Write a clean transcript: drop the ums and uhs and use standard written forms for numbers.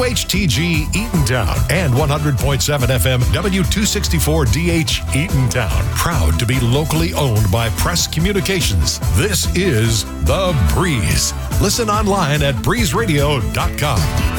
WHTG Eatontown and 100.7 FM W264DH Eatontown. Proud to be locally owned by Press Communications. This is The Breeze. Listen online at breezeradio.com.